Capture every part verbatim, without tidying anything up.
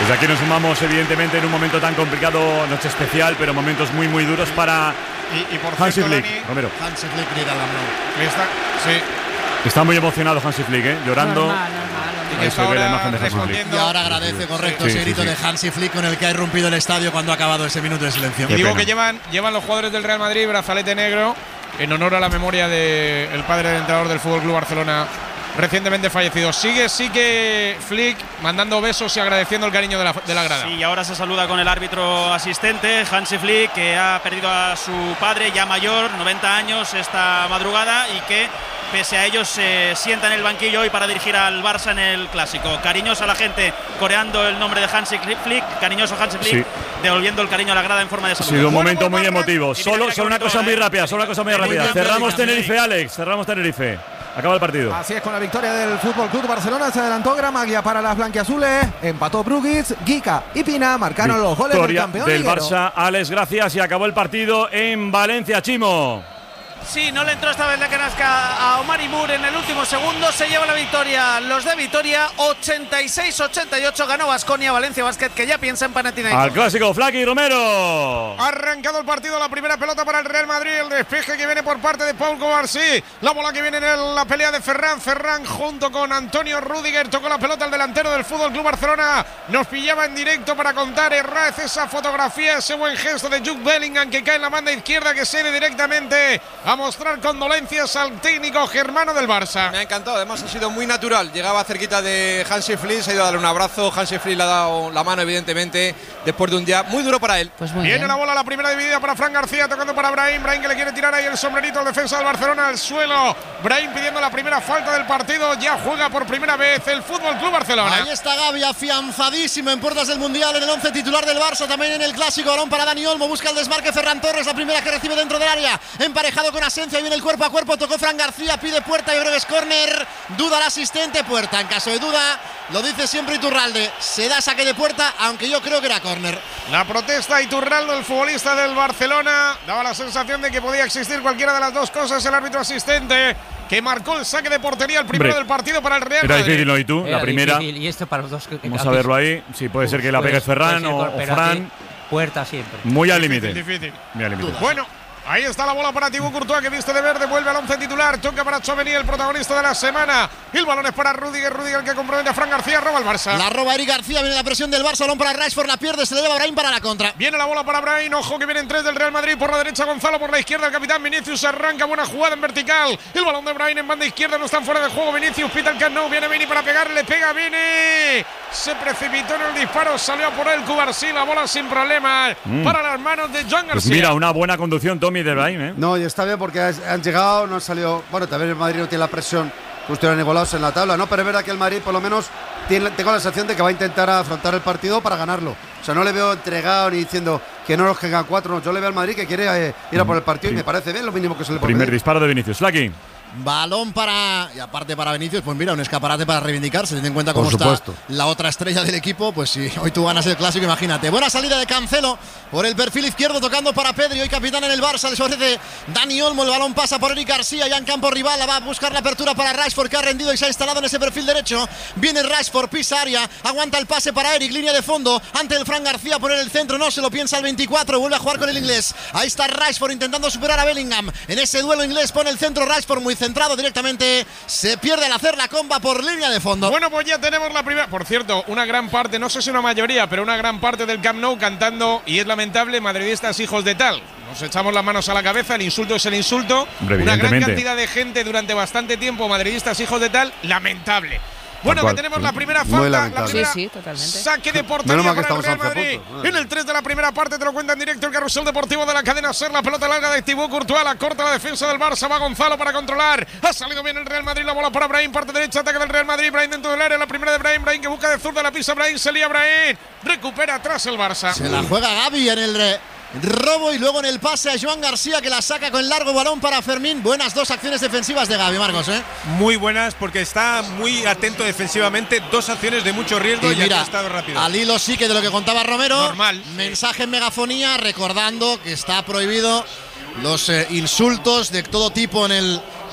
Desde aquí nos sumamos, evidentemente, en un momento tan complicado, noche especial, pero momentos muy, muy duros para y, y por Hansi cierto, Flick. Dani, Romero. Hansi Flick grita la mano. Está, sí. Está muy emocionado Hansi Flick, ¿eh? Llorando. Normal, normal. Y que Ahí está se ve la ahora imagen de Hansi Flick. respondiendo. Y ahora agradece, correcto, Sí, ese sí, grito sí. de Hansi Flick con el que ha irrumpido el estadio cuando ha acabado ese minuto de silencio. Y digo pena. que llevan, llevan los jugadores del Real Madrid brazalete negro en honor a la memoria del padre del entrenador del Fútbol Club Barcelona recientemente fallecido. Sigue, sigue Flick mandando besos y agradeciendo el cariño de la, de la grada. Sí, y ahora se saluda con el árbitro asistente, Hansi Flick, que ha perdido a su padre ya mayor, noventa años, esta madrugada, y que pese a ellos se sienta en el banquillo hoy para dirigir al Barça en el Clásico. Cariñoso a la gente coreando el nombre de Hansi Flick, cariñoso Hansi Flick, Sí. devolviendo el cariño a la grada en forma de Ha saludo. sido un Bueno, momento por muy parte- emotivo. y Solo, mira, solo una mira, cosa mira, muy eh. rápida, solo una cosa muy Muy rápida. bien, Cerramos Felipe. Tenerife, Alex. Cerramos Tenerife. Acaba el partido. Así es, con la victoria del Fútbol Club Barcelona se adelantó Gramagia para las blanquiazules, empató Brugic, Gica y Pina marcaron los goles del Victoria campeón del liguero. Barça. Alex, gracias. Y acabó el partido en Valencia, Chimo. Sí, no le entró esta vez la canasca a Omar Imur en el último segundo. Se lleva la victoria los de Vitoria. ochenta y seis ochenta y ocho ganó Baskonia. Valencia Basket, que ya piensa en Panathinaikos. Al clásico, Flaky Romero. Ha arrancado el partido, la primera pelota para el Real Madrid, el despeje que viene por parte de Pau Cubarsí, la bola que viene en el- la pelea de Ferran, Ferran junto con Antonio Rüdiger, tocó la pelota el delantero del Fútbol Club Barcelona, nos pillaba en directo para contar Herraiz esa fotografía, ese buen gesto de Jude Bellingham que cae en la banda izquierda, que se ve directamente a mostrar condolencias al técnico germano del Barça. Me ha encantado, además ha sido muy natural. Llegaba cerquita de Hansi Flick, se ha ido a darle un abrazo. Hansi Flick le ha dado la mano, evidentemente, después de un día muy duro para él. Pues muy Viene bien. la bola, la primera dividida para Fran García, tocando para Brahim. Brahim que le quiere tirar ahí el sombrerito al defensa del Barcelona al suelo. Brahim pidiendo la primera falta del partido. Ya juega por primera vez el Fútbol Club Barcelona. Ahí está Gavi, afianzadísimo en puertas del Mundial, en el once titular del Barça, también en el Clásico. Balón para Dani Olmo, busca el desmarque Ferran Torres, la primera que recibe dentro del área, emparejado con Asencio, ahí viene el cuerpo a cuerpo, tocó Fran García, pide Puerta, yo creo que es córner, duda el asistente, Puerta, en caso de duda, lo dice siempre Iturralde, se da saque de Puerta, aunque yo creo que era córner. La protesta Iturralde, el futbolista del Barcelona, daba la sensación de que podía existir cualquiera de las dos cosas. El árbitro asistente que marcó el saque de portería, el primero Hombre, del partido para el Real Era Madrid. difícil, ¿no? ¿Y tú? Era La primera. difícil, y esto para los dos. Vamos a verlo ahí. Sí, puede ser que la pegue Ferran o, o Fran. Puerta siempre. Muy al Difícil, límite. difícil. Muy al límite. Bueno, ahí está la bola para Thibaut Courtois, que viste de verde, vuelve al once titular, toca para Tchouaméni, el protagonista de la semana. El balón es para Rüdiger, Rüdiger que compromete a Fran García, roba el Barça. La roba Eric García, viene la presión del Barça, balón para Rashford, la pierde, se le lleva Brahim para la contra. Viene la bola para Brahim, ojo que vienen tres del Real Madrid, por la derecha Gonzalo, por la izquierda el capitán Vinicius, arranca, buena jugada en vertical. El balón de Brahim en banda izquierda, no están fuera de juego, Vinicius pita el Camp Nou, viene Vini para pegarle, pega Vini. Se precipitó en el disparo, salió por él Cubarsí, la bola sin problemas Mm. para las manos de Joan Pues García. mira, una buena conducción, Tommy, de Brahim, ¿eh? No, y está bien porque has- han llegado, no han salido. Bueno, también el Madrid no tiene la presión que estuvieran igualados en la tabla, ¿no? Pero es verdad que el Madrid, por lo menos, tiene, tengo la sensación de que va a intentar afrontar el partido para ganarlo. O sea, no le veo entregado ni diciendo que no los quedan cuatro. No, yo le veo al Madrid que quiere eh, ir a por el partido y me parece bien lo mínimo que se le puede Primer pedir. disparo de Vinicius. Flaky. Balón para, y aparte para Vinicius, pues mira, un escaparate para reivindicarse, teniendo en cuenta cómo Por está supuesto. la otra estrella del equipo, pues si hoy tú ganas el Clásico, imagínate. Buena salida de Cancelo por el perfil izquierdo, tocando para Pedri, hoy capitán en el Barça, les ofrece Dani Olmo, el balón pasa por Eric García, ya en campo rival, va a buscar la apertura para Rashford, que ha rendido y se ha instalado en ese perfil derecho. Viene Rashford, pisa área, aguanta el pase para Eric, línea de fondo, ante el Fran García, poner el centro, no se lo piensa el veinticuatro, vuelve a jugar con el inglés. Ahí está Rashford intentando superar a Bellingham, en ese duelo inglés pone el centro Rashford, muy centrado directamente. Se pierde al hacer la comba por línea de fondo. Bueno, pues ya tenemos la primera. Por cierto, una gran parte, no sé si una mayoría, pero una gran parte del Camp Nou cantando, y es lamentable, madridistas hijos de tal. Nos echamos las manos a la cabeza, el insulto es el insulto. Hombre, una gran evidentemente. cantidad de gente durante bastante tiempo, madridistas hijos de tal, lamentable. Bueno, cual, que tenemos sí. la primera Muy falta, la lamentable. primera Sí, sí, totalmente. saque de portería Menos mal que para el estamos Real a once Madrid. puntos. En el tres de la primera parte te lo cuenta en directo el carrusel deportivo de la cadena SER, la pelota larga de Thibaut Courtois, la corta la defensa del Barça, va Gonzalo para controlar. Ha salido bien el Real Madrid, la bola para Brahim, parte derecha, ataque del Real Madrid, Brahim dentro del área, la primera de Brahim, Brahim que busca de zurda, la pisa Brahim, se lía Brahim, recupera atrás el Barça. Se la juega Gavi en el re- robo y luego en el pase a Joan García, que la saca con el largo balón para Fermín. Buenas dos acciones defensivas de Gavi, Marcos, ¿eh? Muy buenas porque está muy atento defensivamente. Dos acciones de mucho riesgo y, Y mira, ha estado rápido. al hilo sí que de lo que contaba Romero. Normal. Mensaje en megafonía recordando que está prohibido los eh, insultos de todo tipo en el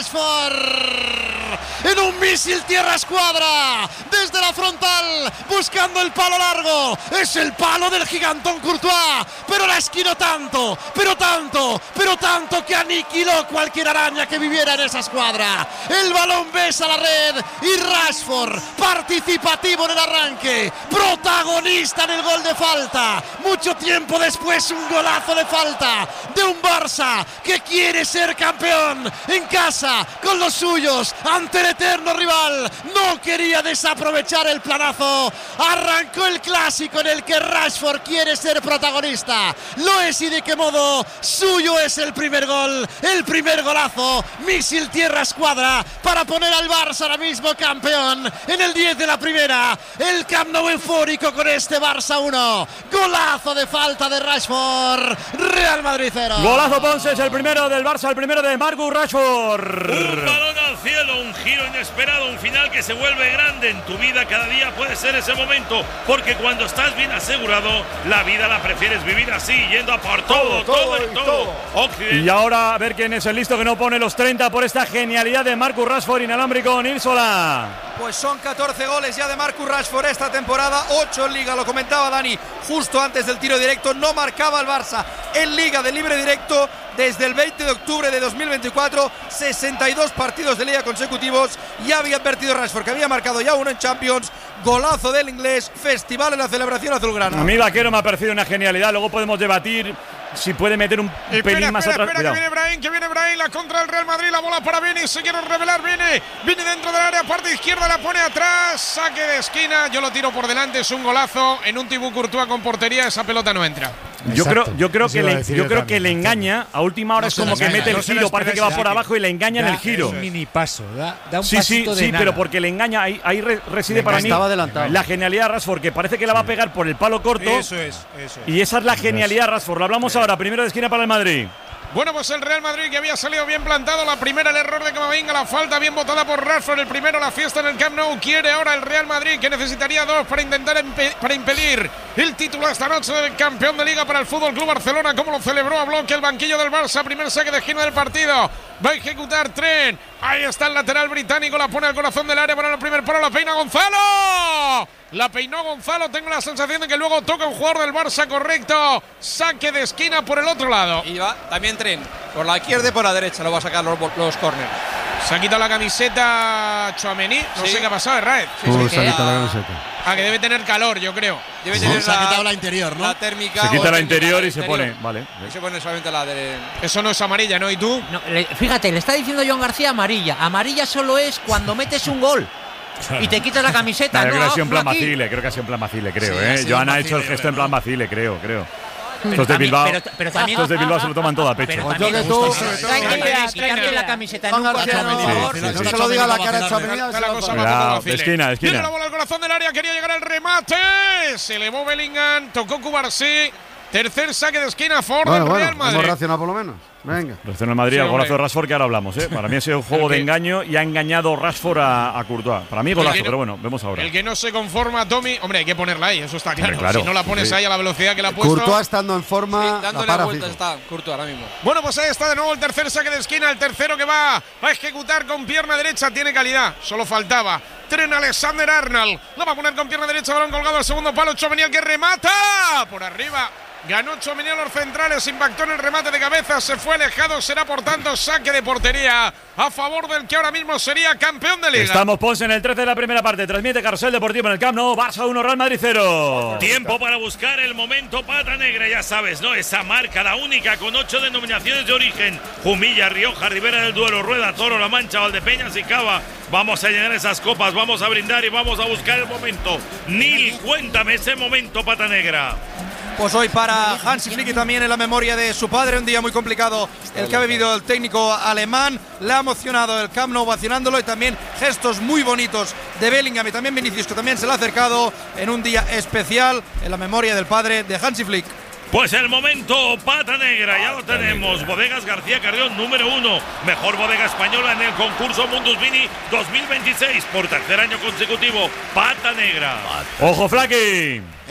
Rashford. En un misil tierra escuadra, desde la frontal, buscando el palo largo. Es el palo del gigantón Courtois, pero la esquinó tanto, pero tanto, pero tanto que aniquiló cualquier araña que viviera en esa escuadra. El balón besa la red y Rashford, participativo en el arranque, protagonista en el gol de falta. Mucho tiempo después, un golazo de falta de un Barça que quiere ser campeón en casa, con los suyos, ante el eterno rival. No quería desaprovechar el planazo. Arrancó el clásico en el que Rashford quiere ser protagonista. Lo es, y de qué modo. Suyo es el primer gol, el primer golazo. Misil tierra escuadra para poner al Barça ahora mismo campeón en el diez de la primera. El Camp Nou eufórico con este Barça uno. Golazo de falta de Rashford. Real Madrid cero. Golazo Ponce, es el primero del Barça, el primero de Marcus Rashford. Un balón al cielo, un giro inesperado, un final que se vuelve grande en tu vida. Cada día puede ser ese momento, porque cuando estás bien asegurado, la vida la prefieres vivir así, yendo a por todo, todo, todo y todo. Y ahora a ver quién es el listo que no pone los treinta por esta genialidad de Marcus Rashford, inalámbrico, Nilsola. Pues son catorce goles ya de Marcus Rashford esta temporada, ocho en Liga, lo comentaba Dani justo antes del tiro directo. No marcaba el Barça en Liga de libre directo desde el veinte de octubre de dos mil veinticuatro, sesenta y dos partidos de Liga consecutivos. Ya había advertido Rashford que había marcado ya uno en Champions. Golazo del inglés, festival en la celebración azulgrana. A mí, Vaquero, me ha parecido una genialidad. Luego podemos debatir si puede meter un espera, pelín más espera, atrás. Espera, que viene Brahim, que viene Brahim, la contra del Real Madrid, la bola para Vini, se quiere revelar, viene, viene dentro del área, parte izquierda, la pone atrás, saque de esquina, yo lo tiro por delante, es un golazo, en un Thibaut Courtois con portería, esa pelota no entra. Yo creo, yo creo que le, yo creo que le engaña. A última hora No es se como la que engaña, mete el no se la giro, parece que va espera, por que abajo y le engaña en da el giro. un mini paso, da, da un Sí, sí, pasito de sí, nada. pero porque le engaña. Ahí, ahí re- reside Le para engaña. mí Estaba adelantado. la genialidad de Rashford, que parece que la va a pegar por el palo corto. Eso es, eso es. Y esa es la genialidad de Rashford. Lo hablamos ahora, primero de esquina para el Madrid. Bueno, pues el Real Madrid, que había salido bien plantado. La primera, el error de Camavinga, la falta bien botada por Rashford. El primero, la fiesta en el Camp Nou. Quiere ahora el Real Madrid, que necesitaría dos para intentar empe- para impedir el título esta noche del campeón de Liga para el Fútbol Club Barcelona. Como lo celebró a bloque el banquillo del Barça. Primer saque de esquina del partido. Va a ejecutar Trent. Ahí está el lateral británico. La pone al corazón del área para el primer palo. La peina Gonzalo. La peinó Gonzalo. Tengo la sensación de que luego toca un jugador del Barça correcto. Saque de esquina por el otro lado. Y va también Trent. Por la izquierda y por la derecha lo va a sacar los, los córneres. Se ha quitado la camiseta Tchouaméni. No Sí. sé qué ha pasado, ¿eh, Raed? Sí, sí, se ha quitado la camiseta. Ah, que debe tener calor, yo creo. Debe Sí, tener se ha quitado la interior, ¿no? La térmica. Se quita o la técnica interior del y se interior. pone. Vale. Y se pone solamente la de. Eso no es amarilla, ¿no? ¿Y tú? No, le- fíjate, le está diciendo John García amarilla. Amarilla solo es cuando metes un gol y te quitas la camiseta. Nah, yo no, creo que ha sido en plan aquí. Vacile, creo que ha sido en plan Vacile, creo, Sí, ha ¿eh? sido Joana ha Vacile, hecho el gesto en plan Vacile, creo, creo. Pero Estos de también- Bilbao, pero- pero también- estos de Bilbao se lo toman todo a Pero pecho. también que tú- Tranquilidad, quitarle la camiseta Juan nunca, García, por no, favor. sí, no sí. se lo diga a la cara de Tchouaméni. Está se la lo cosa va a más hacer. Cuidado, poco de Vacile. esquina, de esquina. Viene la bola al corazón del área, quería llegar al remate. Se elevó Bellingham, tocó Cubarsí. Tercer saque de esquina, Ford Bueno, del bueno, Real Madrid. hemos racionado por lo menos. Venga. Reacciona el Madrid Sí, al golazo hombre. de Rashford, que ahora hablamos, ¿eh? Para mí ha sido un juego El de que- engaño y ha engañado Rashford a, a Courtois. Para mí golazo, que no- pero bueno, vemos ahora. El que no se conforma, Tommy, hombre, hay que ponerla ahí, eso está claro. Hombre, claro, Si no la pones sí. ahí a la velocidad que la ha puesto. Courtois estando en Sí, forma, la dándole para vueltas fijo. está Courtois ahora mismo. Bueno, pues ahí está de nuevo el tercer saque de esquina, el tercero que va a ejecutar con pierna derecha, tiene calidad, solo faltaba. Trent Alexander-Arnold, lo va a poner con pierna derecha, balón colgado al segundo palo, Tchouaméni el que remata, por arriba. Ganó Tchouaméni a los centrales, impactó en el remate de cabeza, se fue alejado, será por tanto saque de portería a favor del que ahora mismo sería campeón de Liga. Estamos, Ponce, en el trece de la primera parte. Transmite Carrusel Deportivo en el Camp Nou. Barça uno, Real Madrid cero. Tiempo para buscar el momento pata negra, ya sabes, ¿no? Esa marca, la única, con ocho denominaciones de origen. Jumilla, Rioja, Ribera del Duero, Rueda, Toro, La Mancha, Valdepeñas y Cava. Vamos a llenar esas copas, vamos a brindar y vamos a buscar el momento. Nil, cuéntame ese momento pata negra. Pues hoy para Hansi Flick y también en la memoria de su padre, un día muy complicado el que ha vivido el técnico alemán. Le ha emocionado el Camp Nou ovacionándolo y también gestos muy bonitos de Bellingham y también Vinicius, que también se le ha acercado en un día especial en la memoria del padre de Hansi Flick. Pues el momento pata negra, ya lo tenemos. Bodegas García Carrión, número uno. Mejor bodega española en el concurso Mundus Vini dos mil veintiséis. Por tercer año consecutivo, pata negra. Ojo, Flaky.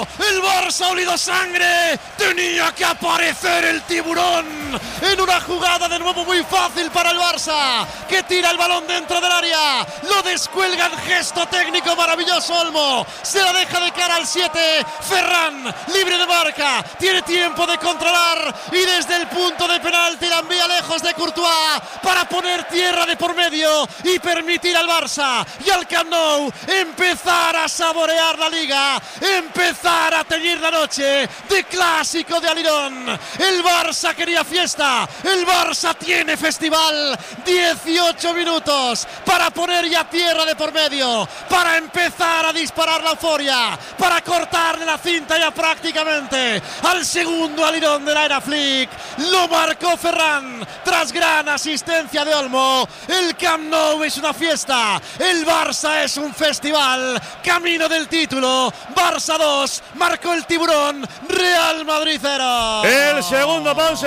El Barça ha olido sangre. Tenía que aparecer el tiburón en una jugada de nuevo muy fácil para el Barça, que tira el balón dentro del área. Lo descuelga en gesto técnico maravilloso Olmo. Se la deja de cara al siete. Ferran, libre de marca. Tiene tiempo de controlar y desde el punto de penalti la envía lejos de Courtois para poner tierra de por medio y permitir al Barça y al Camp Nou empezar a saborear la liga, empezar a teñir la noche de clásico de Alirón. El Barça quería fiesta, el Barça tiene festival. dieciocho minutos para poner ya tierra de por medio, para empezar a disparar la euforia, para cortarle la cinta ya prácticamente al segundo Alirón de la era Flick. Lo marcó Ferran tras gran asistencia de Olmo. El Camp Nou es una fiesta, el Barça es un festival, camino del título. Barça dos, marcó el tiburón. Real Madrid cero. El segundo pause.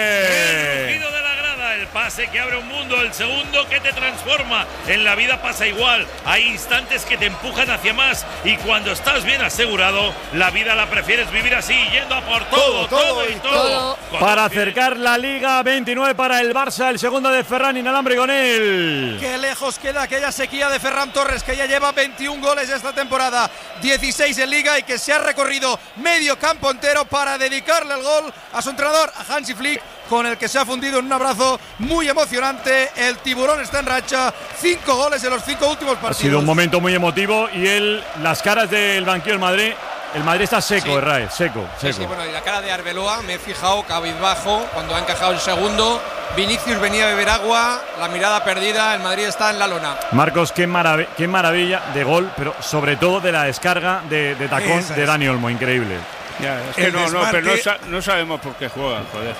El rugido de la grada, el pase que abre un mundo, el segundo que te transforma. En la vida pasa igual, hay instantes que te empujan hacia más y cuando estás bien asegurado, la vida la prefieres vivir así, yendo a por todo, todo, todo y todo. todo. Para acercar la Liga, veintinueve para el Barça, el segundo de Ferran, inalámbrico con él. Qué lejos queda aquella sequía de Ferran Torres, que ya lleva veintiún goles esta temporada, dieciséis en Liga, y que se ha recorrido medio campo entero para dedicarle el gol a su entrenador, a Hansi Flick, con el que se ha fundido en un abrazo muy emocionante. El tiburón está en racha, cinco goles en los cinco últimos partidos. Ha sido un momento muy emotivo y él, las caras del banquillo del Madrid. El Madrid está seco, sí. Herrera, seco, seco. Sí, sí, bueno, y la cara de Arbeloa, me he fijado, cabizbajo, cuando ha encajado el segundo. Vinicius venía a beber agua, la mirada perdida, el Madrid está en la lona. Marcos, qué, marav qué maravilla de gol, pero sobre todo de la descarga de, de tacón Esa de es. Dani Olmo, increíble. Ya, es que no, no, pero no, sa no sabemos por qué juegan, joder.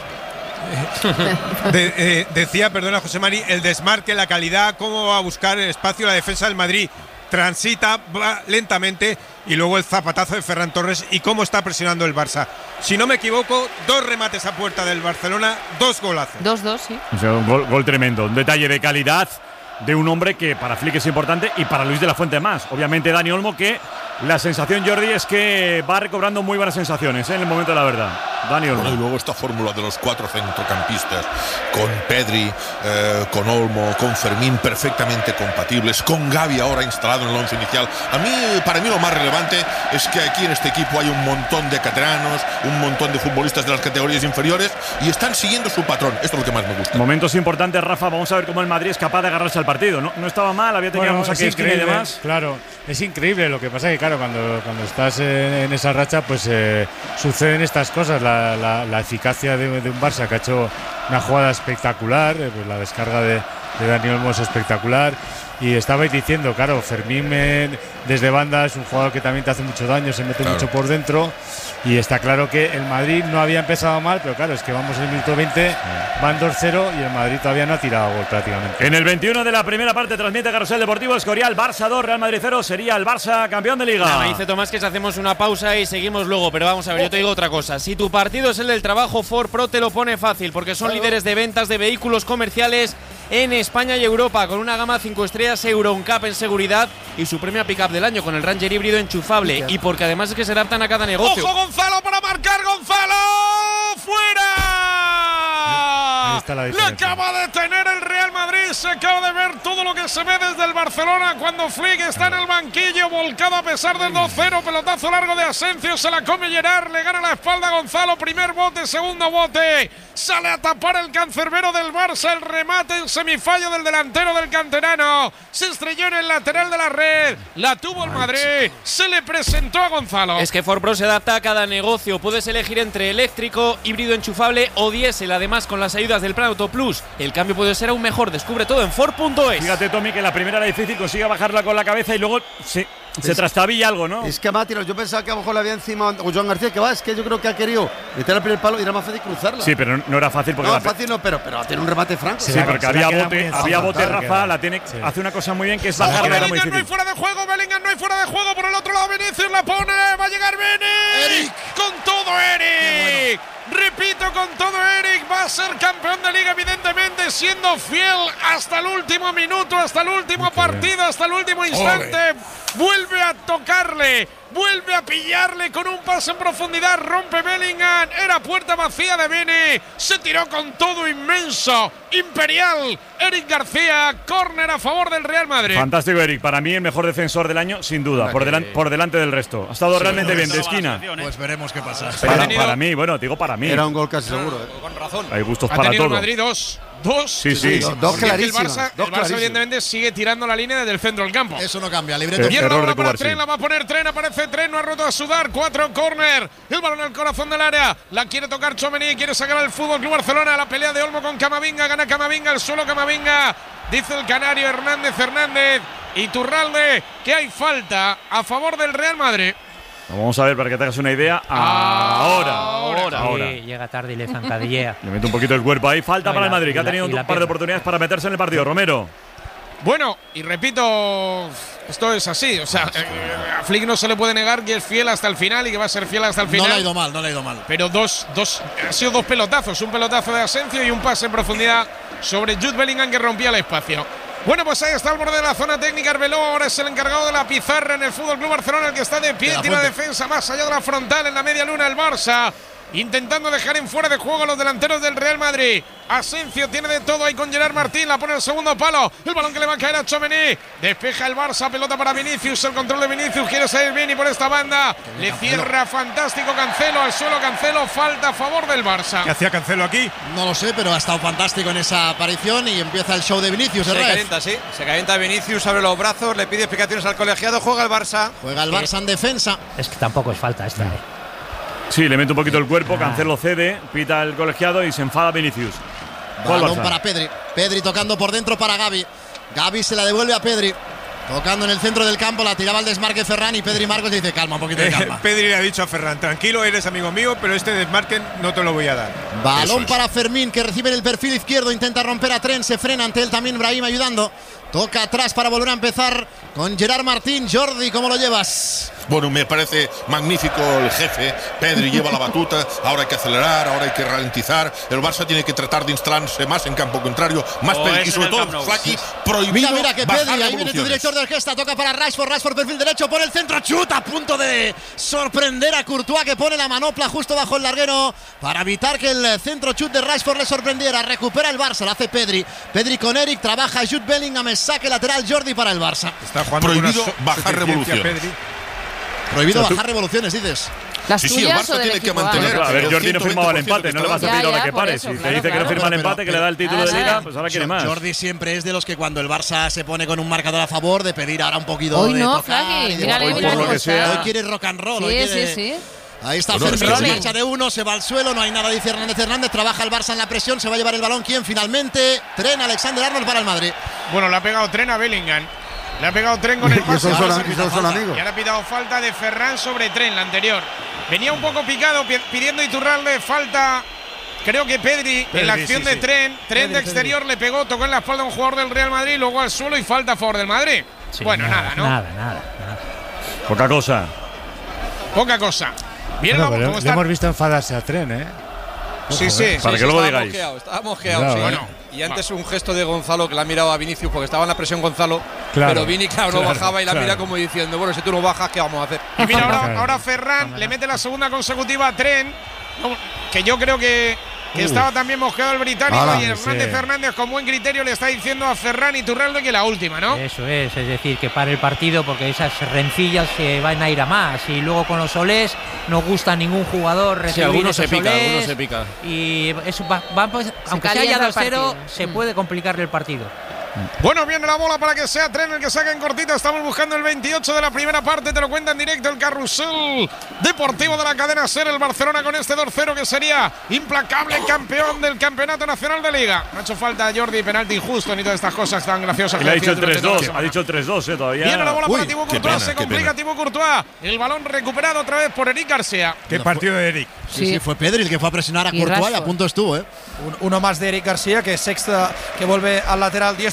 De, eh, decía, perdona José Mari, el desmarque, la calidad, cómo va a buscar el espacio la defensa del Madrid. Transita, va lentamente, y luego el zapatazo de Ferran Torres y cómo está presionando el Barça. Si no me equivoco, dos remates a puerta del Barcelona, dos golazos. Dos, dos, sí. O sea, un gol, gol tremendo, un detalle de calidad de un hombre que para Flick es importante y para Luis de la Fuente más. Obviamente Dani Olmo, que la sensación, Jordi, es que va recobrando muy buenas sensaciones, ¿eh? En el momento de la verdad. Dani Olmo. Bueno, y luego esta fórmula de los cuatro centrocampistas, con Pedri, eh, con Olmo, con Fermín, perfectamente compatibles, con Gavi ahora instalado en el once inicial. A mí, para mí lo más relevante es que aquí en este equipo hay un montón de catalanos, un montón de futbolistas de las categorías inferiores y están siguiendo su patrón. Esto es lo que más me gusta. Momentos importantes, Rafa. Vamos a ver cómo el Madrid es capaz de agarrarse al partido. No, no estaba mal, había tenido bueno, un saque y demás. Claro, es increíble. Lo que pasa es que, claro, cuando, cuando estás en, en esa racha, pues eh, suceden estas cosas. La, la, la eficacia de, de un Barça que ha hecho una jugada espectacular, eh, pues la descarga de, de Dani Olmo es espectacular. Y estabais diciendo, claro, Fermín eh, desde banda es un jugador que también te hace mucho daño, se mete claro. mucho por dentro. Y está claro que el Madrid no había empezado mal, pero claro, es que vamos en el minuto veinte, van dos cero y el Madrid todavía no ha tirado gol prácticamente. En el veintiuno de la primera parte transmite Carrusel Deportivo Escorial, Barça dos, Real Madrid cero, sería el Barça campeón de Liga. Nada, me dice Tomás que si hacemos una pausa y seguimos luego, pero vamos a ver, yo te digo otra cosa. Si tu partido es el del trabajo, Ford Pro te lo pone fácil, porque son claro. líderes de ventas de vehículos comerciales en España y Europa, con una gama cinco estrellas Euro N C A P en seguridad y su premio a pick-up del año con el Ranger híbrido enchufable, y porque además es que se adaptan a cada negocio. ¡Ojo, Gonzalo, para marcar! ¡Gonzalo! ¡Fuera! Le acaba de tener el Real Madrid, se acaba de ver todo lo que se ve desde el Barcelona cuando Flick está en el banquillo, volcado a pesar del dos cero, pelotazo largo de Asensio, se la come Gerard, le gana la espalda a Gonzalo, primer bote, segundo bote, sale a tapar el cancerbero del Barça, el remate en semifallo del delantero del canterano, se estrelló en el lateral de la red, la tuvo el Madrid, se le presentó a Gonzalo. Es que Ford Pro se adapta a cada negocio, puedes elegir entre eléctrico, híbrido enchufable o diésel, además con las ayudas del Plan Auto Plus, el cambio puede ser aún mejor, descubre todo en Ford punto es. Fíjate, Tommy, que la primera era difícil, consigue bajarla con la cabeza y luego se, se trastabilla algo, ¿no? Es que a Mati, yo pensaba que a lo mejor le había encima a Joan García, que va, es que yo creo que ha querido meter al primer palo y era más fácil cruzarla. Sí, pero no era fácil porque no, la fácil no, pero, pero tiene un remate franco. Sí, sí, porque había bote, había bote, Rafa, la tiene, sí. hace una cosa muy bien que es bajarla, era muy difícil. No hay fuera de juego, Bellingham no hay fuera de juego, por el otro lado Vinicius la pone, va a llegar Beni. Eric. Con todo Eric. Repite metió con todo Eric, va a ser campeón de liga evidentemente, siendo fiel hasta el último minuto, hasta el último partido, hasta el último instante. Ole. Vuelve a tocarle, vuelve a pillarle con un pase en profundidad, rompe Bellingham, era puerta vacía de Vini, se tiró con todo inmenso, imperial, Eric García, córner a favor del Real Madrid. Fantástico Eric, para mí el mejor defensor del año, sin duda, por, delan por delante del resto. Ha estado sí, realmente bien, de esquina. Pues veremos qué pasa. Para, para mí, bueno, digo para mí. Era un gol casi seguro. ¿eh? Con razón. Hay gustos ha para todo. El Madrid dos. Dos, sí, sí, sí. Dos, dos clarísimas. El Barça, dos el Barça evidentemente sigue tirando la línea desde el centro del campo. Eso no cambia, libreto. Bien, la bola para Tren, la va a poner Tren, aparece Tren, no ha roto a sudar, cuatro córner, el balón al corazón del área, la quiere tocar Tchouaméni, quiere sacar al Fútbol Club Barcelona, la pelea de Olmo con Camavinga, gana Camavinga, el suelo Camavinga, dice el canario Hernández Hernández, Iturralde, que hay falta a favor del Real Madrid. Vamos a ver para que te hagas una idea. Ahora, ahora, ahora. Sí, llega tarde y le zancadillea. Le mete un poquito el cuerpo ahí. Falta no, para la, el Madrid, que ha la, tenido un par pierna. de oportunidades para meterse en el partido. Romero. Bueno, y repito, esto es así. O sea, eh, a Flick no se le puede negar que es fiel hasta el final y que va a ser fiel hasta el final. No le ha ido mal, no le ha ido mal. Pero dos, dos, han sido dos pelotazos. Un pelotazo de Asensio y un pase en profundidad sobre Jude Bellingham que rompía el espacio. Bueno, pues ahí está al borde de la zona técnica. Arbeloa ahora es el encargado de la pizarra en el Fútbol Club Barcelona, el que está de pie, tiene la defensa más allá de la frontal en la media luna el Barça, intentando dejar en fuera de juego a los delanteros del Real Madrid. Asensio tiene de todo ahí con Gerard Martín, la pone el segundo palo, el balón que le va a caer a Tchouaméni, despeja el Barça, pelota para Vinicius, el control de Vinicius, quiere salir Vini por esta banda, le cierra fantástico Cancelo, al suelo Cancelo, falta a favor del Barça. ¿Qué hacía Cancelo aquí? No lo sé, pero ha estado fantástico en esa aparición y empieza el show de Vinicius. Se Ref. calienta, sí, se calienta Vinicius, abre los brazos, le pide explicaciones al colegiado, juega el Barça. Juega el Barça en defensa. Es que tampoco es falta esta, ¿eh? Sí, le mete un poquito el cuerpo, Cancelo cede, pita el colegiado y se enfada Vinicius. Balón para Pedri. Pedri tocando por dentro para Gavi. Gavi se la devuelve a Pedri. Tocando en el centro del campo, la tiraba al desmarque Ferran y Pedri Marcos le dice calma, un poquito de calma. Eh, Pedri le ha dicho a Ferran, tranquilo, eres amigo mío, pero este desmarque no te lo voy a dar. Balón para Fermín, que recibe en el perfil izquierdo, intenta romper a Tren, se frena ante él también Brahim ayudando. Toca atrás para volver a empezar con Gerard Martín. Jordi, ¿cómo lo llevas? Bueno, me parece magnífico el jefe. Pedri lleva la batuta, ahora hay que acelerar, ahora hay que ralentizar. El Barça tiene que tratar de instalarse más en campo contrario, más O Pedri es y sobre en el todo Camp Nou. Flaki, prohibido. Mira, mira que bajar Pedri, ahí viene tu revoluciones. director de orquesta, toca para Rashford, Rashford perfil derecho, pone el centro, chuta, a punto de sorprender a Courtois, que pone la manopla justo bajo el larguero para evitar que el centro chut de Rashford le sorprendiera. Recupera el Barça, lo hace Pedri. Pedri con Eric, trabaja Jude Bellingham, saque lateral Jordi para el Barça. Está jugando Prohibido con una bajar revoluciones. Pedri. Prohibido O sea, tú- bajar revoluciones, dices. ¿Las Sí, sí, el tuyas Barça o del tiene que equipo A? mantener- Bueno, a ver, el Jordi no firmaba el ciento veinte empate, no le vas a Ya, pedir ahora ya, que por pare. eso, Si te claro, dice que no claro. firma el Pero- empate, que le da el título de Ah, liga, sí. pues ahora quiere más. Jordi siempre es de los que cuando el Barça se pone con un marcador a favor, de pedir ahora un poquito Hoy de no, tocar Flaki, y de- mírale, Hoy, mírale por lo cómo que está. sea- Hoy quiere rock and roll. hoy Sí, quiere- sí, sí. Ahí está Bueno, Fermín, es se que- marcha de uno, se va al suelo, no hay nada, dice Hernández Hernández, trabaja el Barça en la presión, se va a llevar el balón. ¿Quién finalmente? Tren, Alexander Arnold para el Madrid. Bueno, le ha pegado Tren a Bellingham. Le ha pegado Tren con el Y pase. esos son- Ahora se y pita esos son falta. amigos. Y ahora ha pitado falta de Ferran sobre Tren, la anterior. Venía un poco picado pi- pidiendo Iturralde falta. Creo que Pedri, Pedri, en la acción sí, de sí. Tren, Tren Pedri, de exterior le pegó, tocó en la espalda a un jugador del Real Madrid, luego al suelo y falta a favor del Madrid. Sí, bueno, nada, ¿no? Nada, nada, nada. Poca cosa. Poca cosa. Viene Bueno, la pero ¿cómo le está? hemos visto enfadarse a Tren, ¿eh? Sí, Ojo, sí. ¿eh? Para Sí, que luego estaba digáis. mosqueado, estaba mosqueado, Cuidado, sí. ¿eh? Bueno, Y antes un gesto de Gonzalo que le ha mirado a Vinicius porque estaba en la presión Gonzalo, Claro, pero Vini claro, no claro, bajaba y la claro. mira como diciendo, bueno, si tú no bajas, ¿qué vamos a hacer? Y mira, ahora, Claro. ahora Ferran le mete la segunda consecutiva a Tren, no, que yo creo que, que Uh. estaba también mosqueado el británico. Ala. Y Hernández Sí. Fernández con buen criterio le está diciendo a Ferran y Turralde que la última, ¿no? Eso es, es decir, que pare el partido porque esas rencillas se van a ir a más. Y luego con los solés no gusta a ningún jugador recibir Sí, algunos se esos pica, solés. algunos se pica. Y eso va, va, pues, aunque sea calienta ya el dos cero, partido. se Mm. puede complicarle el partido. Bueno, viene la bola para que sea Tren el que saca en cortito. Estamos buscando el veintiocho de la primera parte. Te lo cuenta en directo el carrusel deportivo de la cadena SER. El Barcelona con este dos cero que sería implacable campeón del Campeonato Nacional de Liga. No ha hecho falta Jordi, penalti injusto ni todas estas cosas tan graciosas. Y que le ha dicho el decías tres durante toda la dos. semana. Ha dicho el tres dos, eh, todavía. Viene la bola Uy, para Thibaut qué Courtois. pena, Se qué complica pena. Thibaut Courtois. El balón recuperado otra vez por Eric García. Qué partido de Eric. Sí, sí, fue Pedri el que fue a presionar a Y Courtois y a Rashford. punto estuvo, ¿eh? Un- uno más de Eric García, que es sexta, que vuelve al lateral diestro.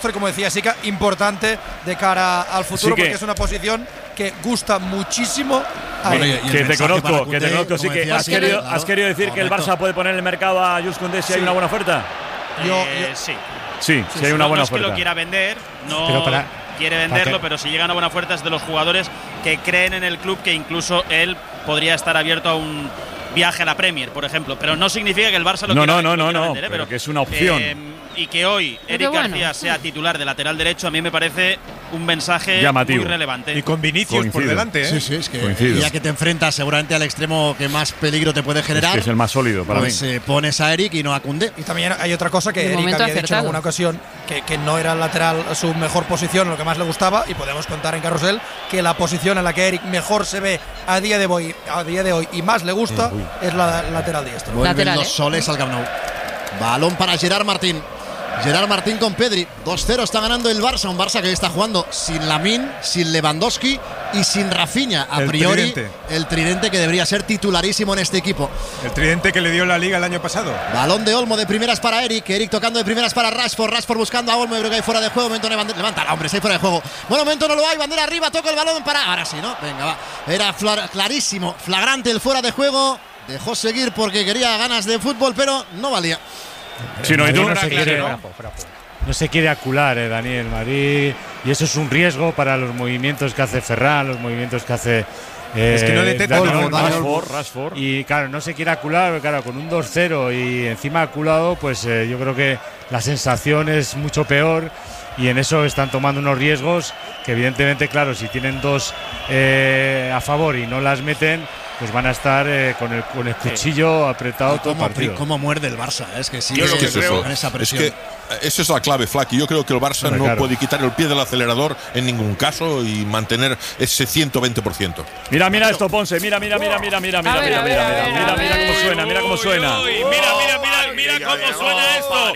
ser, como decía Sica, importante de cara al futuro, que, porque es una posición que gusta muchísimo a bueno, él. y, y que, te conozco, Koundé, que te conozco, sí que decía, has, sí, querido, claro, has querido decir correcto. que el Barça puede poner en el mercado a Jules Koundé si sí. hay una buena oferta. Yo, eh, yo sí. Sí, si sí, hay una no, buena no es oferta. que lo quiera vender, no pero para, quiere venderlo, pero si llega una buena oferta es de los jugadores que creen en el club, que incluso él podría estar abierto a un viaje a la Premier, por ejemplo, pero no significa que el Barça lo no, quiera, no, no, no, vender, no, ¿eh? pero que es una opción. Eh, y que hoy Eric bueno. García sea titular de lateral derecho, a mí me parece un mensaje llamativo, muy relevante. Y con Vinicius Coincido. por delante, ¿eh? Sí, sí, es que Coincido. ya que te enfrentas seguramente al extremo que más peligro te puede generar. Es que es el más sólido para pues, mí. Eh, pones a Eric y no a Koundé. Y también hay otra cosa que Eric había acertado. dicho en alguna ocasión, que, que no era el lateral su mejor posición, lo que más le gustaba, y podemos contar en Carrusel que la posición en la que Eric mejor se ve a día de hoy, a día de hoy y más le gusta Uy. es la lateral diestro. Vuelven lateral, los ¿eh? soles al Camp Nou. Balón para Gerard Martín. Gerard Martín con Pedri. dos cero está ganando el Barça. Un Barça que está jugando sin Lamine, sin Lewandowski y sin Rafinha. A el priori, tridente. el tridente que debería ser titularísimo en este equipo. El tridente que le dio la Liga el año pasado. Balón de Olmo de primeras para Eric. Eric tocando de primeras para Rashford. Rashford buscando a Olmo. Creo que hay fuera de juego. Momento levanta la hombre. Está ahí fuera de juego. Bueno, momento no lo hay. Bandera arriba. Toca el balón para. Ahora sí, ¿no? Venga, va. Era clarísimo. Flagrante el fuera de juego. Dejó seguir porque quería ganas de fútbol, pero no valía. Si no, y tú no, se quiere, ¿no? no se quiere acular, eh, Daniel Madrid, y eso es un riesgo para los movimientos que hace Ferran, los movimientos que hace eh, es que no detecta Daniel, Rashford, Rashford. Y claro, no se quiere acular, claro, con un dos cero y encima aculado, pues eh, yo creo que la sensación es mucho peor. Y en eso están tomando unos riesgos que evidentemente, claro, si tienen dos eh, a favor y no las meten, pues van a estar eh, con, el, con el cuchillo sí. apretado y todo cómo, el partido. ¿Cómo muerde el Barça? Es que sí, yo es, lo que es, creo, con esa es que esa es la clave, Flaky. Yo creo que el Barça no, no claro. puede quitar el pie del acelerador en ningún caso y mantener ese ciento veinte por ciento. Mira, mira esto, Ponce. Mira, mira, mira, mira, mira, mira, mira, mira, mira, mira cómo suena, mira cómo suena. Mira, mira, mira, mira cómo suena esto.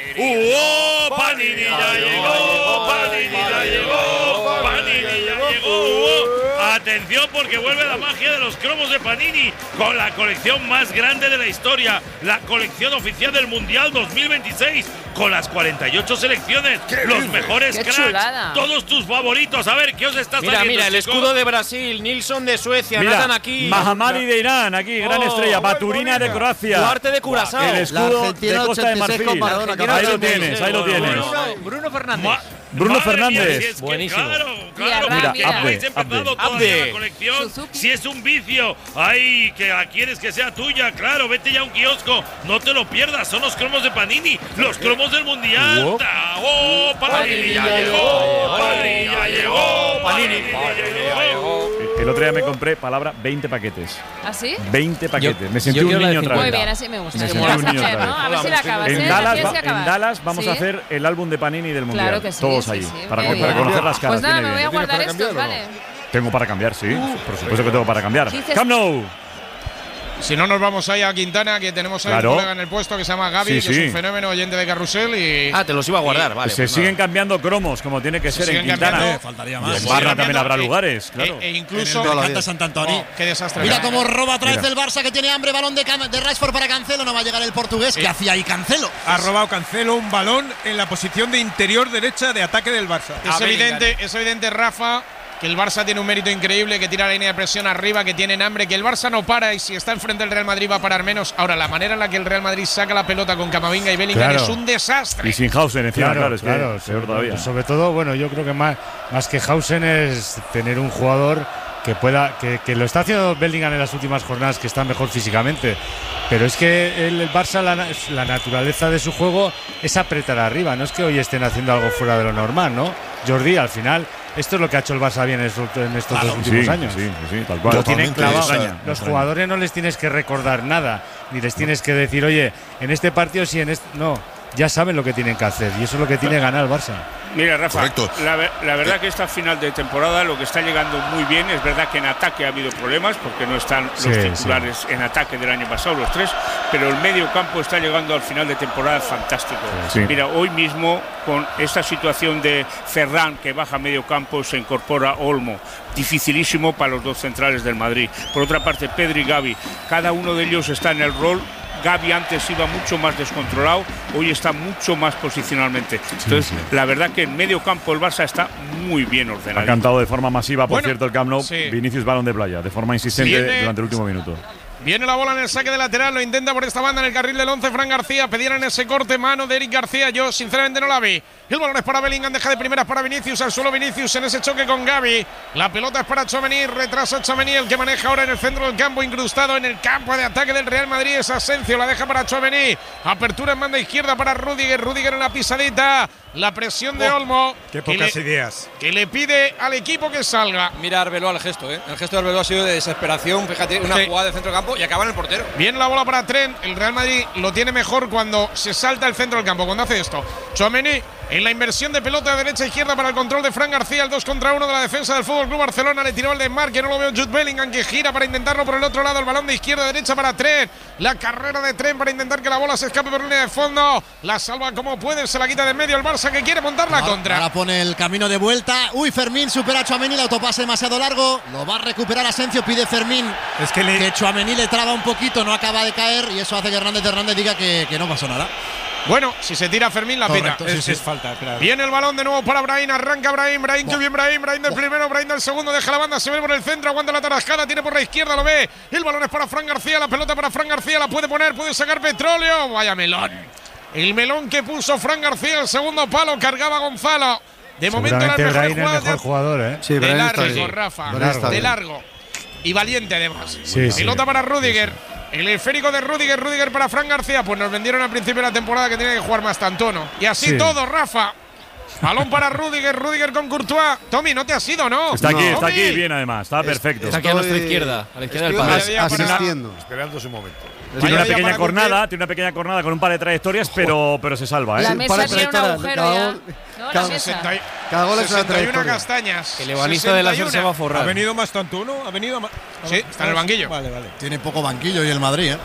¡Uh! Panini ya llegó, Panini ya llegó, Panini ya llegó. Atención porque vuelve la magia de los cromos de Panini con la colección más grande de la historia, la colección oficial del Mundial dos mil veintiséis, con las cuarenta y ocho selecciones, los mejores Qué cracks, chulada. todos tus favoritos. A ver, ¿qué os está Mira, saliendo, mira, el chicos? escudo de Brasil, Nilsson de Suecia, Mira, Nathan aquí. Mahamadi de Irán, aquí, gran Oh, estrella. Baturina de Croacia. Duarte de Curazao. El escudo de Costa de Marfil. Ahí lo tienes, ahí lo tienes. Bruno, Bruno Fernández. Ma Bruno Madre Fernández. Mía, si es que, buenísimo. Claro, claro, Mira, que mira, no habéis Abde, empezado Abde. todavía Abde. la colección. Suzuki. Si es un vicio, ay, que la quieres que sea tuya, claro, vete ya a un kiosco, no te lo pierdas, son los cromos de Panini, los cromos del Mundial. Wow. ¡Oh, Panini ya llegó! ¡Panini ya llegó! ¡Panini ya llegó! El otro día me compré, palabra, veinte paquetes. ¿Ah, sí? veinte paquetes. Yo- me sentí yo un quiero niño decir- otra Muy vez. bien, así me gusta. Me Me sentí gusta un niño hacer, otra ¿no? vez. A ver si la acabas, ¿eh? En La Dallas, tienes va- que acabar. en Dallas vamos ¿Sí? a hacer el álbum de Panini del Mundial. Claro que sí, Todos sí, ahí. sí, para, muy para bien. conocer las caras. Pues nada, viene me voy a bien. guardar estos, ¿vale? Tengo para cambiar, sí. Por supuesto que tengo para cambiar. Dices- Camp Nou. Si no, nos vamos ahí a Quintana, que tenemos a Claro. un colega en el puesto que se llama Gaby, Sí, que sí. es un fenómeno oyente de Carrusel. Y Ah, te los iba a guardar, vale. Se pues siguen nada. cambiando cromos, como tiene que ser en siguen Quintana. cambiando. Faltaría Y más. en siguen Barra cambiando, también habrá e- lugares, claro. E, e incluso. Me encanta Sant Antoni. Oh, qué desastre. Mira ¿verdad? cómo roba otra vez Mira. el Barça, que tiene hambre. Balón de, Cam- de Rashford para Cancelo. No va a llegar el portugués. ¿Qué hacía ahí Cancelo? Ha robado Cancelo un balón en la posición de interior derecha de ataque del Barça. Es evidente, es evidente, Rafa, que el Barça tiene un mérito increíble, que tira la línea de presión arriba, que tienen hambre, que el Barça no para y si está enfrente del Real Madrid va a parar menos. Ahora, la manera en la que el Real Madrid saca la pelota con Camavinga y Bellingham Claro. es un desastre. Y sin Hausen encima, Claro, claro, es claro, que peor todavía. Sobre todo, bueno, yo creo que más, más que Hausen es tener un jugador que pueda, que, que lo está haciendo Bellingham en las últimas jornadas, que está mejor físicamente. Pero es que el, el Barça, la, la naturaleza de su juego es apretar arriba. No es que hoy estén haciendo algo fuera de lo normal, ¿no? Jordi, al final, esto es lo que ha hecho el Barça bien en estos, en estos Claro, dos últimos sí, años. sí, sí, tal cual. Lo tienen Totalmente, clavado. esa- Los esa- jugadores no les tienes que recordar nada, ni les tienes que decir, oye, en este partido sí, en este. No, ya saben lo que tienen que hacer y eso es lo que tiene que ganar el Barça. Mira, Rafa, Correcto. la, ver- la verdad que esta final de temporada lo que está llegando muy bien, es verdad que en ataque ha habido problemas porque no están los Sí, titulares en ataque del año pasado, los tres, pero el medio campo está llegando al final de temporada fantástico. Sí. Mira, hoy mismo con esta situación de Ferran que baja a medio campo se incorpora Olmo, dificilísimo para los dos centrales del Madrid. Por otra parte, Pedri y Gavi, cada uno de ellos está en el rol Gavi antes iba mucho más descontrolado, hoy está mucho más posicionalmente. Entonces, sí. la verdad que en medio campo el Barça está muy bien ordenado. Ha cantado de forma masiva, por Bueno, cierto, el Camp Nou, sí. Vinicius balón de playa, de forma insistente Viene- durante el último minuto. Viene la bola en el saque de lateral, lo intenta por esta banda en el carril del once, Fran García, pedían ese corte mano de Eric García, yo sinceramente no la vi. El balón es para Bellingham, deja de primeras para Vinicius, al suelo Vinicius en ese choque con Gavi. La pelota es para Tchouaméni, retrasa Tchouaméni, el que maneja ahora en el centro del campo, incrustado en el campo de ataque del Real Madrid, es Asensio, la deja para Tchouaméni, apertura en banda izquierda para Rudiger, Rudiger en la pisadita, la presión de Oh, Olmo. Qué que pocas le- ideas. Que le pide al equipo que salga. Mira Arbeloa el gesto, ¿eh? El gesto de Arbeloa ha sido de desesperación. Fíjate, una Sí. jugada de centro campo y acaba en el portero. Viene la bola para Trent. El Real Madrid lo tiene mejor cuando se salta el centro del campo, cuando hace esto. Tchouaméni en la inversión de pelota de derecha a izquierda para el control de Fran García. El dos contra uno de la defensa del F C Barcelona. Le tiró el desmarque. No lo veo Jude Bellingham, que gira para intentarlo por el otro lado. El balón de izquierda a derecha para Trent. La carrera de Trent para intentar que la bola se escape por línea de fondo. La salva como puede. Se la quita de en medio el Barça, que quiere montar la Ahora- contra. Ahora pone el camino de vuelta. Uy, Fermín supera a Tchouaméni. El autopase demasiado largo. Lo va a recuperar Asensio. Pide Fermín Es que le. que Tchouaméni le traba un poquito. No acaba de caer. Y eso hace que Hernández Hernández diga que, que no pasó nada. Bueno, si se tira Fermín, la pita. Correcto, sí, es, sí. es falta, claro. Viene el balón de nuevo para Brahim, arranca Brahim, Brahim, que bien Brahim, Brahim del primero, Brahim del segundo, deja la banda, se ve por el centro, aguanta la tarascada, tiene por la izquierda, lo ve, el balón es para Fran García, la pelota para Fran García, la puede poner, puede sacar petróleo, vaya melón. El melón que puso Fran García, el segundo palo, cargaba Gonzalo. De momento las Seguramente mejores Brahim es el jugadas mejor de, jugador, ¿eh? Sí, de Brahim está largo, bien. Rafa, Brahim está de bien. largo. Y valiente además. Sí, sí. Pelota para Rudiger. El esférico de Rudiger, Rudiger para Fran García. Pues nos vendieron al principio de la temporada que tenía que jugar más tantono. Y así Sí. todo, Rafa. Balón para Rudiger, Rudiger con Courtois. Tommy, no te has ido, ¿no? Está aquí, No. está Tommy. aquí bien además, está perfecto. Está aquí a nuestra Estoy- izquierda, a la izquierda del estoy padre. Vaya día para- asistiendo. Esperando su momento. Tiene Vaya una día pequeña para cornada, cumplir. tiene una pequeña cornada con un par de trayectorias, pero, pero se salva, ¿eh? La Sí, mesa para tiene un trayectoria, agujero cada ya. gol- No, la cada- mesa. sesenta y- Cada gol es una sesenta y una trayectoria. castañas. El ebanista de la sesenta y se va a una. ¿Ha forrar. venido más Tantuno? ¿Ha venido más? Sí, está en el banquillo. Vale, vale. Tiene poco banquillo y el Madrid, ¿eh?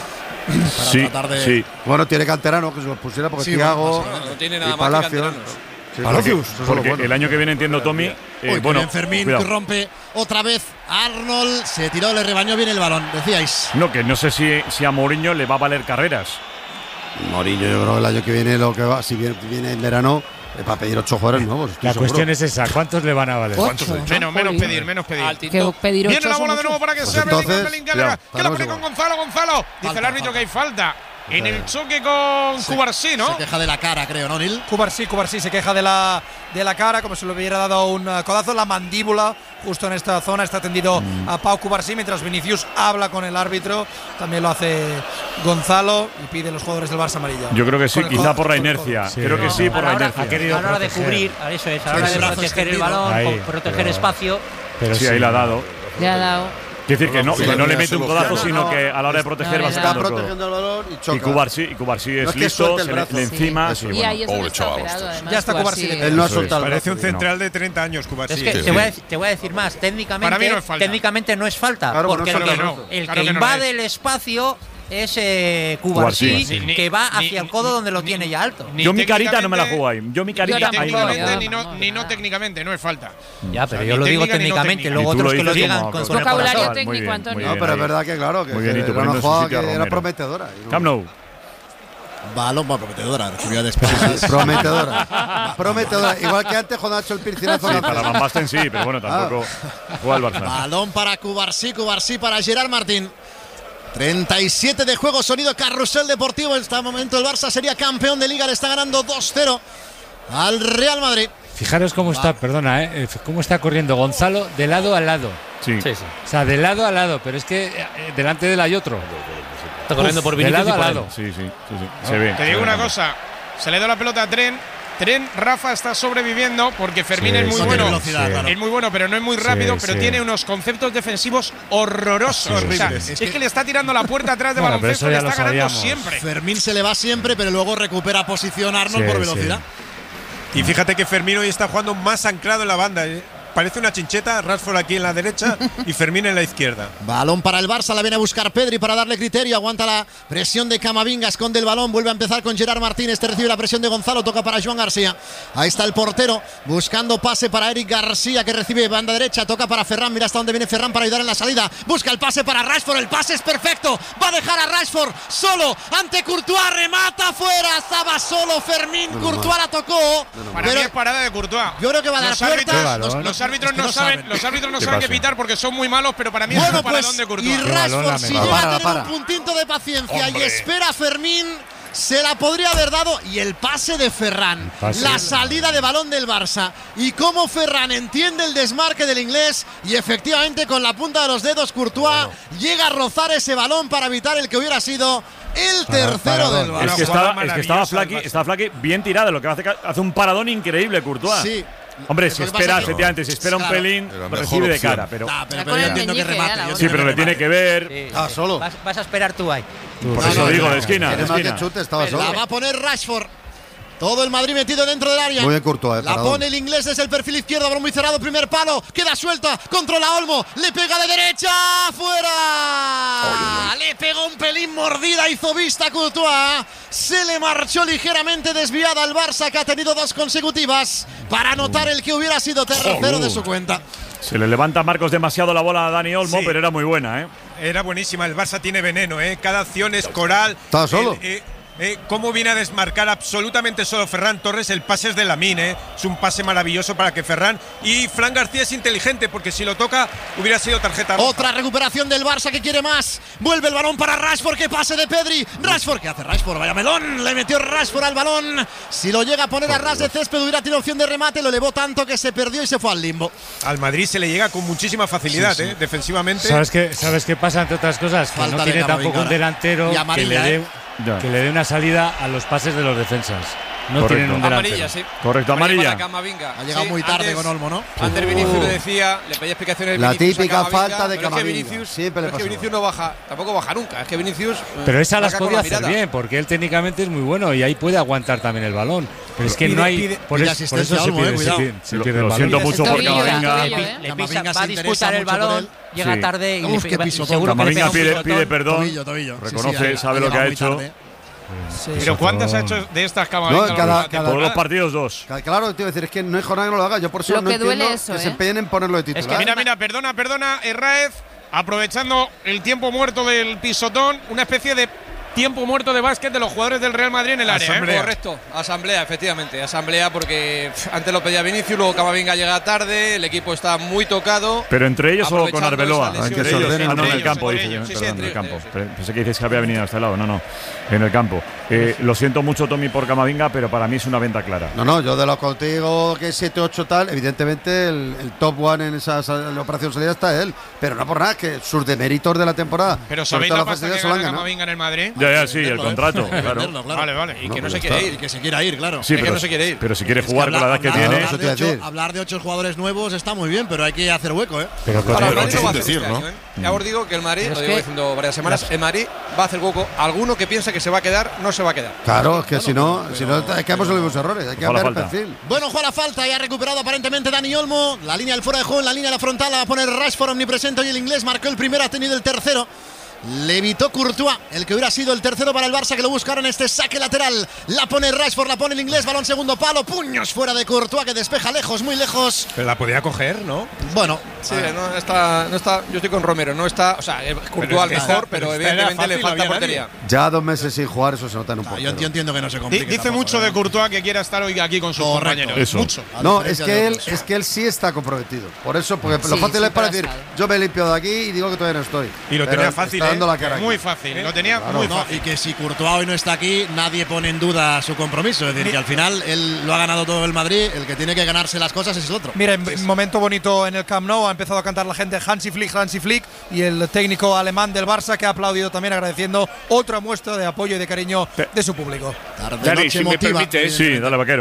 Para Sí, tratar de. sí. Bueno, tiene canterano que se los pusiera porque Sí, Thiago bueno, No, no tiene y nada más que Palacios. canteranos. Sí, Palacios, eso es lo porque bueno. el año que viene entiendo Tommy. eh, Uy, bueno, bien Fermín, cuidado. que rompe otra vez. Arnold se tiró, le rebañó bien el balón. Decíais. No, que no sé si, si a Mourinho le va a valer carreras. Mourinho, yo creo que el año que viene lo que va, si viene, viene en verano, es para pedir ocho jugadores nuevos. estoy La seguro. cuestión es esa, ¿cuántos le van a valer? Ocho, ¿no? Menos, menos Jolín. pedir, menos pedir. Que pedir Viene ocho la son bola de muchos. nuevo para que Pues sea Bellingham, entonces, Bellingham, que cuidado, la- que la estaremos pone con igual. Gonzalo, Gonzalo. Dice Falta, el árbitro falta. que hay falta. En el choque con Cubarsí, ¿no? Se queja de la cara, creo, ¿no, Nil? Cubarsí, Cubarsí se queja de la, de la cara, como si le hubiera dado un uh, codazo. La mandíbula, justo en esta zona, está tendido a Pau Cubarsí, mientras Vinicius habla con el árbitro. También lo hace Gonzalo y pide a los jugadores del Barça amarillo. Yo creo que sí, Con el quizá codo, por la con el inercia. codo. Sí. Creo que sí, a por la la hora, inercia. Ha querido a la hora de proteger. cubrir, a eso es, a la Sí, hora el de brazo proteger el extendido. balón, Ahí, con proteger pero- espacio. Pero Sí, sí. ahí la ha dado. Le ha dado. Quiere decir que no, que no le mete un codazo, No, sino no. que a la hora de proteger No, va le da. Está sacando el codo. protegiendo el balón y choca. Y Cubarsí, y Cubarsí No es es que listo, suelte el se le, brazo. le Sí. encima. Eso. sí, Y bueno. ahí es donde Pobre está chaval, operado, ostras. además. Ya está Cubarsí. Cubarsí. Él no ha Eso soltado el Parece un brazo. central de treinta años, Cubarsí. Es que Sí, te, sí. voy a, te voy a decir más, técnicamente, Para mí no es falta. técnicamente no es falta, Claro, porque no el es que, falta. el Claro que que no invade es. el espacio es eh, Cubarsí, Cubarsí. Ni- que va ni- hacia el codo donde lo ni- tiene ya alto. ni Yo mi carita no me la técnicamente- juego ahí. Yo mi Ni carita ahí me la técnicamente juego. ni no, Vamos, ni no nada. técnicamente, no es falta. Ya, pero O sea, yo ni lo digo técnica ni no técnicamente, técnica. luego Y tú lo otros que lo dices digan como- con, como con el vocabulario corazón. técnico, Muy bien, Antonio. muy No, bien pero es ahí. verdad que claro, que, Muy bien, que y tú era una poniendo en su jugada sitio a que era Romero. prometedora. y no- Camp Nou. Balón, bueno, prometedora. Recibía despejas. Prometedora. Prometedora. Igual que antes cuando ha hecho el pircinazo. Sí, para Van Basten sí, pero bueno, tampoco juega el Barça. Balón para Cubarsí, Cubarsí para Gerard Martín. treinta y siete de juego, sonido carrusel deportivo. En este momento el Barça sería campeón de Liga, le está ganando dos cero al Real Madrid. Fijaros cómo está, perdona, ¿eh? cómo está corriendo Gonzalo de lado a lado. Sí. Sí, sí. O sea, de lado a lado, pero es que eh, delante de él hay otro. Está corriendo por de Vinicius lado y a por él. lado. Sí, sí, sí, sí. Se ve. Te se digo ve. una cosa, se le da la pelota a Tren. Tren, Rafa está sobreviviendo porque Fermín Sí, es muy sí, bueno. velocidad, sí. claro. Es muy bueno, pero no es muy rápido, Sí, pero sí. tiene unos conceptos defensivos horrorosos. Sí, O sea, horribles. es, que le está tirando la puerta atrás de Bueno, pero baloncesto, eso le ya está lo ganando sabíamos. siempre. Fermín se le va siempre, pero luego recupera posición Arnold Sí, por sí. velocidad. Y fíjate que Fermín hoy está jugando más anclado en la banda. ¿eh? parece una chincheta, Rashford aquí en la derecha y Fermín en la izquierda. Balón para el Barça, la viene a buscar Pedri para darle criterio, aguanta la presión de Camavinga, esconde el balón, vuelve a empezar con Gerard Martínez, te recibe la presión de Gonzalo, toca para Joan García. Ahí está el portero, buscando pase para Eric García, que recibe banda derecha, toca para Ferran, mira hasta dónde viene Ferran para ayudar en la salida, busca el pase para Rashford, el pase es perfecto, va a dejar a Rashford solo ante Courtois, remata fuera, estaba solo Fermín, no, Courtois no, la tocó. No, no, para pero mí es parada de Courtois. Yo creo que va a dar los puerta. Árbitros, los, los árbitros es que no, no saben, saben, los árbitros no saben qué pitar porque son muy malos, pero para mí bueno, es un paradón pues, de Courtois. Y Rashford, si llega a tener un puntito de paciencia Hombre. y espera a Fermín, se la podría haber dado. Y el pase de Ferran, pase. la salida de balón del Barça y cómo Ferran entiende el desmarque del inglés y efectivamente con la punta de los dedos Courtois bueno. llega a rozar ese balón para evitar el que hubiera sido el tercero para, para, del Barça. Es que estaba, es que estaba Flaky, estaba Flaky bien tirado, lo que hace, hace un paradón increíble Courtois. Sí. Hombre, si espera, efectivamente, si espera un claro, pelín, recibe de cara. Pero, nah, pero, pero yo entiendo que remate. Yo sí, pero le tiene que ver. Sí, ah, solo. Vas, vas a esperar tú ahí. Por no, eso no, digo, no, de esquina. De esquina. Chute, estaba solo. La va a poner Rashford. Todo el Madrid metido dentro del área. Muy bien, Courtois, la pone el inglés desde el perfil izquierdo, balón muy cerrado, primer palo, queda suelta, controla Olmo, le pega de derecha, fuera. Oh, le pegó un pelín mordida, hizo vista Courtois, se le marchó ligeramente desviada al Barça, que ha tenido dos consecutivas para anotar el que hubiera sido tercero oh, de su cuenta. Se le levanta a Marcos demasiado la bola a Dani Olmo, sí. pero era muy buena, ¿eh? Era buenísima, el Barça tiene veneno, ¿eh? Cada acción es coral. Estaba solo. El, eh, Eh, cómo viene a desmarcar absolutamente solo Ferran Torres. El pase es de Lamine, eh. es un pase maravilloso para que Ferran. Y Fran García es inteligente porque si lo toca hubiera sido tarjeta roja. Otra recuperación del Barça que quiere más. Vuelve el balón para Rashford, que pase de Pedri. Rashford, ¿qué hace Rashford? Vaya melón, le metió Rashford al balón. Si lo llega a poner a ras de césped hubiera tenido opción de remate, lo elevó tanto que se perdió y se fue al limbo. Al Madrid se le llega con muchísima facilidad, sí, sí. Eh, defensivamente. ¿Sabes qué, ¿Sabes qué pasa entre otras cosas? Que Falta no tiene tampoco un delantero que le dé… Ya. Que le dé una salida a los pases de los defensas. No Correcto. tienen un delantero. Amarilla, sí. Correcto, amarilla. Camavinga. Ha llegado sí, muy tarde antes, con Olmo, ¿no? Antes Vinicius uh. le decía, le pedía explicaciones de La Vinicius típica a Camavinga, falta de Camavinga. Es que Vinicius, Siempre le es que Vinicius no baja, tampoco baja nunca. Es que Vinicius. Pero esa las podía hacer bien, porque él técnicamente es muy bueno y ahí puede aguantar también el balón. Pero es que pide, no hay. Pide, por, pide es, por eso se Olmo, pierde, eh, se pierde, se pierde lo, el lo siento balón. mucho por Camavinga. Le pisa, va a disputar el balón, llega sí. tarde y Uf, le pega, seguro Camavinga pide, pide perdón. Tobillo, tobillo. Reconoce, sí, sí, sabe lo que ha hecho. Sí, pero ¿cuántas ha hecho de estas Camavinga? No, cada, cada, todos los partidos dos. Claro, te iba a decir, es que no hay jornada que no lo haga. Yo por eso lo no que entiendo duele eso, que ¿eh? se empeñen en ponerlo de titular. Es que mira, mira, perdona, perdona, Herráez, aprovechando el tiempo muerto del pisotón, una especie de tiempo muerto de básquet de los jugadores del Real Madrid en el área. Asamblea. ¿eh? Correcto, asamblea, efectivamente. Asamblea porque pff, antes lo pedía Vinicius, luego Camavinga llega tarde, el equipo está muy tocado. Pero entre ellos o con Arbeloa. Hay que ellos, ah, no, en el campo, dice. dice. Sí, Perdón, sí, en entre el campo. ellos, sí. Pensé que dices que había venido a este lado. No, no. En el campo. Eh, lo siento mucho, Tommy, por Camavinga, pero para mí es una venta clara. No, no, yo de lo contigo que siete ocho tal, evidentemente el, el top one en esa en la operación salida está él. Pero no por nada, que sus deméritos de la temporada. Pero ¿sabéis la pasta que gana Camavinga en el Madrid? Ya, ya, sí, el contrato. Claro. Venderlo, claro. Vale, vale. Y que no, no se quiere ir. Y que se quiera ir, claro. Sí, es pero, que no se quiere ir. Pero si quiere jugar es que con la edad que hablar, tiene. Hablar de, ocho, hablar de ocho jugadores nuevos está muy bien, pero hay que hacer hueco, ¿eh? Pero Ahora, el Madrid sin no va a hacer decir, este ¿no? año, ¿eh? Ya os digo que el Madrid, Pero lo es llevo que diciendo varias semanas, el Madrid va a hacer hueco. Alguno que piensa que se va a quedar, no se va a quedar. Claro, es que si no, pero, si no, es que hemos los mismos errores. Hay que Ojalá ver falta. perfil. Bueno, juega la falta y ha recuperado aparentemente Dani Olmo. La línea del fuera de juego, en la línea de la frontal la va a poner Rashford omnipresente y el inglés marcó el primero, ha tenido el tercero. Le evitó Courtois, el que hubiera sido el tercero para el Barça, que lo buscaron este saque lateral. La pone Rashford, la pone el inglés, balón segundo palo, puños fuera de Courtois, que despeja lejos, muy lejos. Pero la podía coger, ¿no? Bueno, Sí, no está, no está. Yo estoy con Romero, no está. O sea, Courtois es que mejor, está- pero, pero evidentemente fácil, le no falta había portería. Ya dos meses sin jugar, eso se nota en un ah, poco. yo entiendo que no se complique. Dice tampoco, mucho ¿eh? de Courtois que quiera estar hoy aquí con sus Correcto. compañeros. Eso. Mucho. A No, es diferencia que de él, otros. es que él sí está comprometido. Por eso, porque Sí, lo fácil es para siempre decir, ha estado. yo me he limpiado de aquí y digo que todavía no estoy. Y lo Pero tenía fácil, está dando ¿eh? la cara aquí. Muy fácil, lo tenía Claro. muy No, fácil. y que si Courtois hoy no está aquí, nadie pone en duda su compromiso. Es decir, que al final él lo ha ganado todo el Madrid, el que tiene que ganarse las cosas es el otro. Mira, en momento bonito en el Camp Nou, ha empezado a cantar la gente Hansi Flick, Hansi Flick, y el técnico alemán del Barça que ha aplaudido también agradeciendo otra muestra de apoyo y de cariño de su público. Dani, si me permites. Sí, dale, vaquero.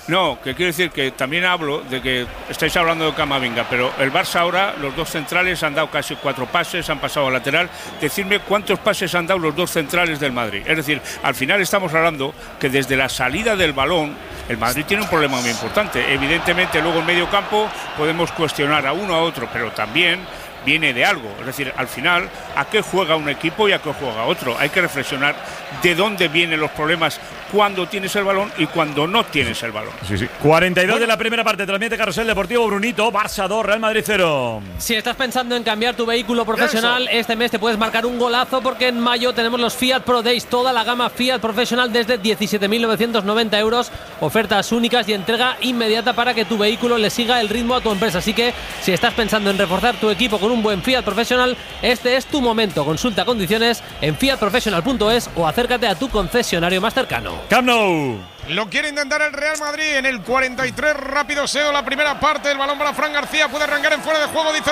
No, que quiero decir que también hablo de que estáis hablando de Camavinga, pero el Barça ahora, los dos centrales han dado casi cuatro pases, han pasado al lateral. Decidme cuántos pases han dado los dos centrales del Madrid. Es decir, al final estamos hablando que desde la salida del balón, el Madrid tiene un problema muy importante. Evidentemente, luego en medio campo podemos cuestionar a uno a otro, pero también viene de algo. Es decir, al final, ¿a qué juega un equipo y a qué juega otro? Hay que reflexionar de dónde vienen los problemas cuando tienes el balón y cuando no tienes el balón. Sí, sí. cuarenta y dos de la primera parte. Transmite Carrusel Deportivo Brunito. Barça dos, Real Madrid cero. Si estás pensando en cambiar tu vehículo profesional, Eso. este mes te puedes marcar un golazo porque en mayo tenemos los Fiat Pro Days. Toda la gama Fiat Professional desde diecisiete mil novecientos noventa euros. Ofertas únicas y entrega inmediata para que tu vehículo le siga el ritmo a tu empresa. Así que si estás pensando en reforzar tu equipo con un buen Fiat Professional, este es tu momento. Consulta condiciones en fiat professional punto es o acércate a tu concesionario más cercano. Camp Nou. Lo quiere intentar el Real Madrid en el cuarenta y tres. Rápido Seo, la primera parte. El balón para Fran García. Puede arrancar en fuera de juego, dice